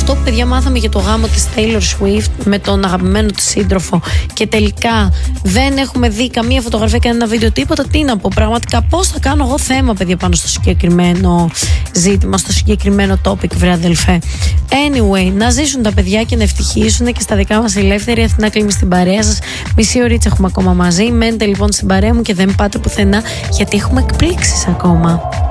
αυτό που παιδιά μάθαμε για το γάμο της Taylor Swift με τον αγαπημένο της σύντροφο και τελικά δεν έχουμε δει καμία φωτογραφία, κανένα βίντεο, τίποτα, τι να πω. Πραγματικά πώς θα κάνω εγώ θέμα, παιδιά, πάνω στο συγκεκριμένο ζήτημα, στο συγκεκριμένο topic, βρε αδελφέ. Anyway, να ζήσουν τα παιδιά και να ευτυχίσουν και στα δικά μας ελεύθερη. Αθηνά κλείνει στην παρέα σας. Μισή ωρίτσα έχουμε ακόμα μαζί. Μένετε λοιπόν στην παρέα μου και δεν πάτε πουθενά, γιατί έχουμε εκπλήξεις ακόμα.